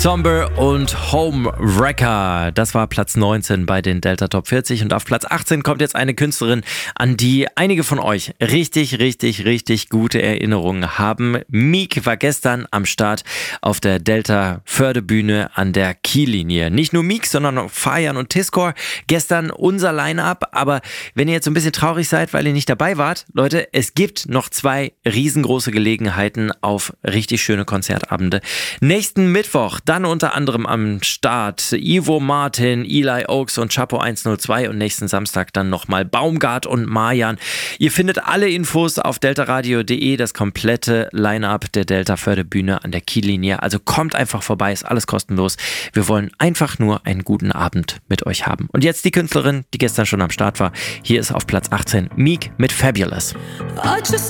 Somber und Homewrecker. Das war Platz 19 bei den Delta Top 40. Und auf Platz 18 kommt jetzt eine Künstlerin, an die einige von euch richtig gute Erinnerungen haben. Meek war gestern am Start auf der Delta Förderbühne an der Kiellinie. Nicht nur Meek, sondern auch Fayan und Tiscore. Gestern unser Line-Up. Aber wenn ihr jetzt so ein bisschen traurig seid, weil ihr nicht dabei wart, Leute, es gibt noch 2 riesengroße Gelegenheiten auf richtig schöne Konzertabende. Nächsten Mittwoch dann unter anderem am Start Ivo Martin, Eli Oaks und Chapo 102 und nächsten Samstag dann nochmal Baumgart und Marjan. Ihr findet alle Infos auf deltaradio.de, das komplette Line-Up der Delta Förderbühne an der Kiellinie. Also kommt einfach vorbei, ist alles kostenlos. Wir wollen einfach nur einen guten Abend mit euch haben. Und jetzt die Künstlerin, die gestern schon am Start war. Hier ist auf Platz 18 Meek mit Fabulous.